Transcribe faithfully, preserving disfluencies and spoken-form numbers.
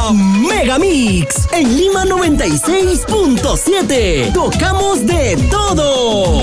Megamix en Lima noventa y seis punto siete. Tocamos de todo.